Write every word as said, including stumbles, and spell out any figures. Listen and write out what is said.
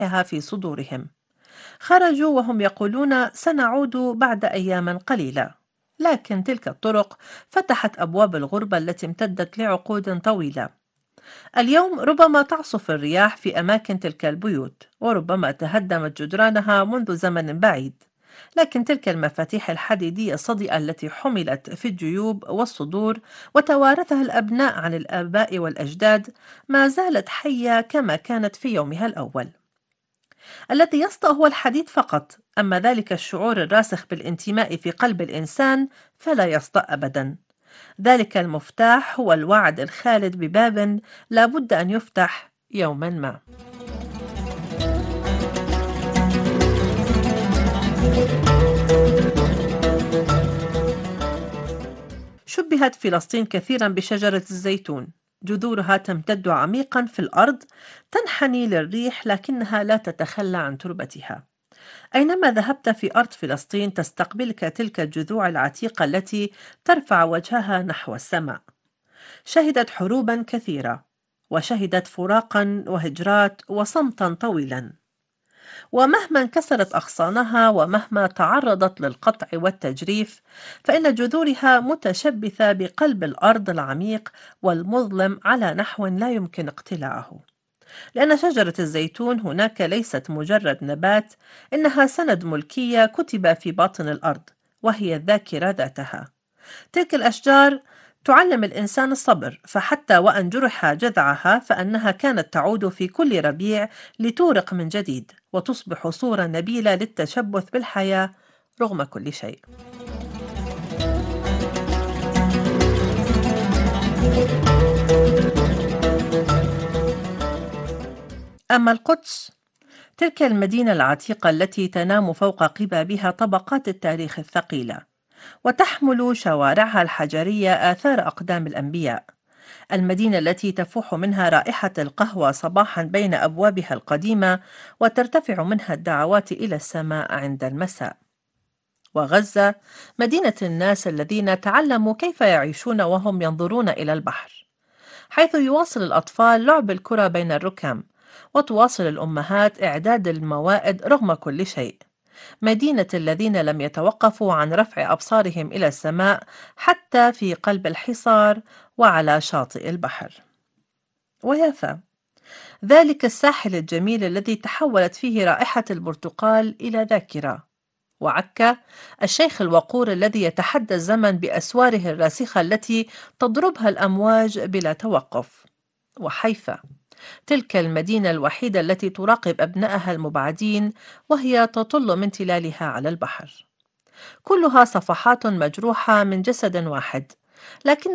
في صدورهم. خرجوا وهم يقولون سنعود بعد أيام قليلة، لكن تلك الطرق فتحت أبواب الغربة التي امتدت لعقود طويلة. اليوم ربما تعصف الرياح في أماكن تلك البيوت، وربما تهدمت جدرانها منذ زمن بعيد، لكن تلك المفاتيح الحديدية الصدئة التي حملت في الجيوب والصدور وتوارثها الأبناء عن الآباء والأجداد ما زالت حية كما كانت في يومها الأول. الذي يسطأ هو الحديث فقط، أما ذلك الشعور الراسخ بالانتماء في قلب الإنسان فلا يسطأ أبدا. ذلك المفتاح هو الوعد الخالد بباب لا بد أن يفتح يوما ما. شبهت فلسطين كثيرا بشجرة الزيتون، جذورها تمتد عميقا في الأرض، تنحني للريح لكنها لا تتخلى عن تربتها. أينما ذهبت في أرض فلسطين تستقبلك تلك الجذوع العتيقة التي ترفع وجهها نحو السماء. شهدت حروبا كثيرة، وشهدت فراقا وهجرات وصمتا طويلا، ومهما انكسرت أغصانها ومهما تعرضت للقطع والتجريف فإن جذورها متشبثة بقلب الأرض العميق والمظلم على نحو لا يمكن اقتلاعه. لأن شجرة الزيتون هناك ليست مجرد نبات، إنها سند ملكية كتب في باطن الأرض، وهي الذاكرة ذاتها. تلك الأشجار تعلم الإنسان الصبر، فحتى وأن جرح جذعها فإنها كانت تعود في كل ربيع لتورق من جديد وتصبح صورة نبيلة للتشبث بالحياة رغم كل شيء. أما القدس، تلك المدينة العتيقة التي تنام فوق قبابها طبقات التاريخ الثقيلة، وتحمل شوارعها الحجرية آثار أقدام الأنبياء. المدينة التي تفوح منها رائحة القهوة صباحا بين أبوابها القديمة، وترتفع منها الدعوات إلى السماء عند المساء. وغزة، مدينة الناس الذين تعلموا كيف يعيشون وهم ينظرون إلى البحر، حيث يواصل الأطفال لعب الكرة بين الركام، وتواصل الأمهات إعداد الموائد رغم كل شيء. مدينة الذين لم يتوقفوا عن رفع أبصارهم إلى السماء حتى في قلب الحصار وعلى شاطئ البحر. ويافا، ذلك الساحل الجميل الذي تحولت فيه رائحة البرتقال إلى ذاكرة. وعكا، الشيخ الوقور الذي يتحدى الزمن بأسواره الراسخة التي تضربها الأمواج بلا توقف. وحيفا، تلك المدينة الوحيدة التي تراقب أبنائها المبعدين وهي تطل من تلالها على البحر. كلها صفحات مجروحة من جسد واحد، لكن